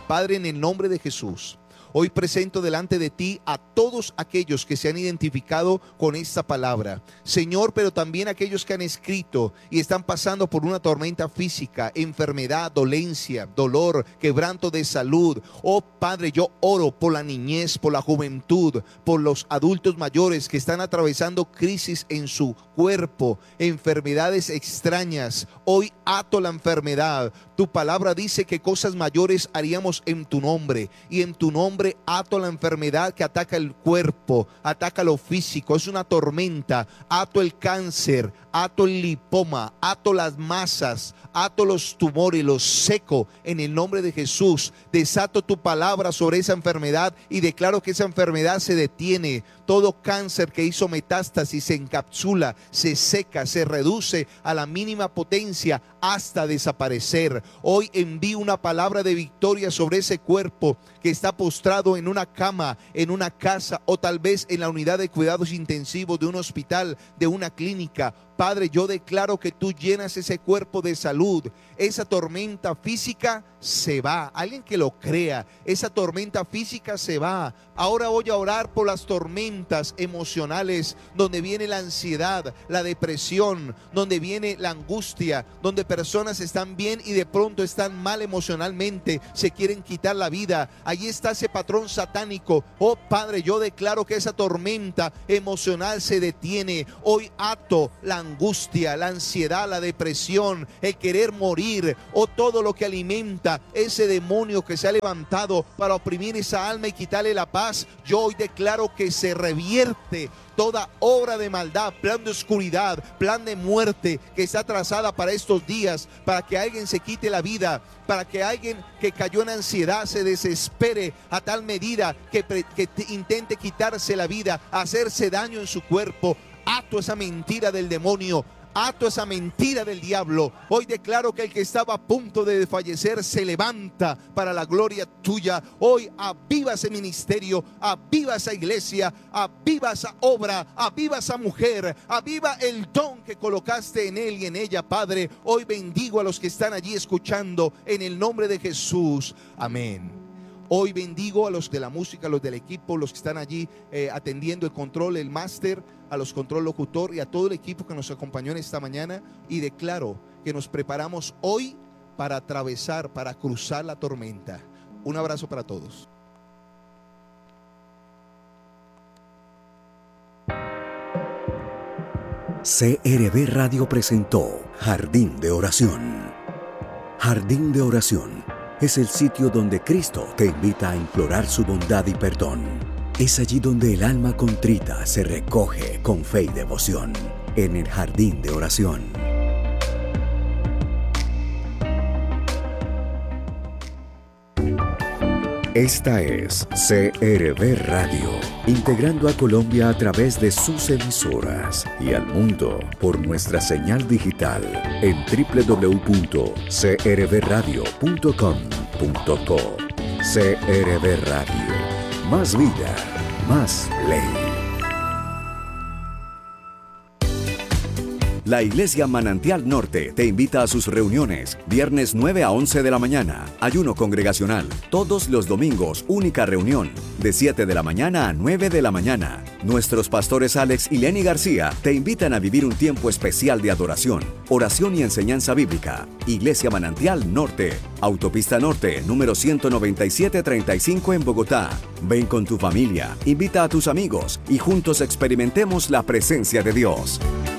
Padre, en el nombre de Jesús, hoy presento delante de ti a todos aquellos que se han identificado con esta palabra, Señor, pero también aquellos que han escrito y están pasando por una tormenta física, enfermedad, dolencia, dolor, quebranto de salud. Oh Padre, yo oro por la niñez, por la juventud, por los adultos mayores que están atravesando crisis en su cuerpo, enfermedades extrañas. Hoy ato la enfermedad. Tu palabra dice que cosas mayores haríamos en tu nombre, y en tu nombre ato la enfermedad que ataca el cuerpo, ataca lo físico, es una tormenta. Ato el cáncer, ato el lipoma, ato las masas, ato los tumores, los seco en el nombre de Jesús. Desato tu palabra sobre esa enfermedad y declaro que esa enfermedad se detiene. Todo cáncer que hizo metástasis se encapsula, se seca, se reduce a la mínima potencia hasta desaparecer. Hoy envío una palabra de victoria sobre ese cuerpo que está postrado en una cama, en una casa o tal vez en la unidad de cuidados intensivos de un hospital, de una clínica. Padre, yo declaro que tú llenas ese cuerpo de salud. Esa tormenta física se va. Alguien que lo crea, esa tormenta física se va. Ahora voy a orar por las tormentas emocionales, donde viene la ansiedad, la depresión, donde viene la angustia, donde personas están bien y de pronto están mal emocionalmente, se quieren quitar la vida. Allí está ese patrón satánico. Oh Padre, yo declaro que esa tormenta emocional se detiene. Hoy ato la angustia, la ansiedad, la depresión, el querer morir, o todo lo que alimenta ese demonio que se ha levantado para oprimir esa alma y quitarle la paz. Yo hoy declaro que se revierte toda obra de maldad, plan de oscuridad, plan de muerte que está trazada para estos días, para que alguien se quite la vida, para que alguien que cayó en ansiedad se desespere a tal medida que intente quitarse la vida, hacerse daño en su cuerpo. Ato esa mentira del demonio, ato esa mentira del diablo. Hoy declaro que el que estaba a punto de desfallecer se levanta para la gloria tuya. Hoy aviva ese ministerio, aviva esa iglesia, aviva esa obra, aviva esa mujer, aviva el don que colocaste en él y en ella, Padre. Hoy bendigo a los que están allí escuchando en el nombre de Jesús. Amén. Hoy bendigo a los de la música, a los del equipo, los que están allí atendiendo el control, el máster, a los control locutor y a todo el equipo que nos acompañó en esta mañana, y declaro que nos preparamos hoy para atravesar, para cruzar la tormenta. Un abrazo para todos. CRB Radio presentó Jardín de Oración. Jardín de Oración es el sitio donde Cristo te invita a implorar su bondad y perdón. Es allí donde el alma contrita se recoge con fe y devoción, en el Jardín de Oración. Esta es CRB Radio, integrando a Colombia a través de sus emisoras y al mundo por nuestra señal digital en www.crbradio.com.co. CRB Radio, más vida, más ley. La Iglesia Manantial Norte te invita a sus reuniones, viernes 9 a 11 de la mañana, ayuno congregacional, todos los domingos, única reunión, de 7 de la mañana a 9 de la mañana. Nuestros pastores Alex y Lenny García te invitan a vivir un tiempo especial de adoración, oración y enseñanza bíblica. Iglesia Manantial Norte, Autopista Norte, número 19735 en Bogotá. Ven con tu familia, invita a tus amigos y juntos experimentemos la presencia de Dios.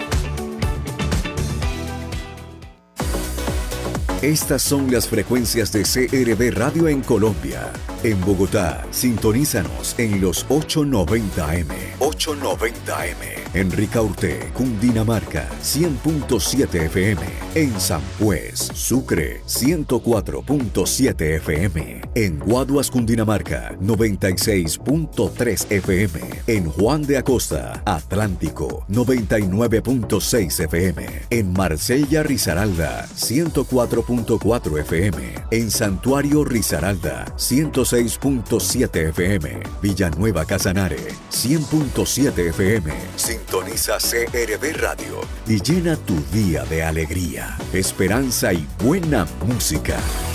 Estas son las frecuencias de CRB Radio en Colombia. En Bogotá, sintonízanos en los 890M. 890M. En Ricaurte, Cundinamarca, 100.7 FM. En San Pues, Sucre, 104.7 FM. En Guaduas, Cundinamarca, 96.3 FM. En Juan de Acosta, Atlántico, 99.6 FM. En Marsella, Risaralda, 104.4 FM. En Santuario, Risaralda, 106.7 FM. Villanueva, Casanare, 100.7 FM. Sintoniza CRB Radio y llena tu día de alegría, esperanza y buena música.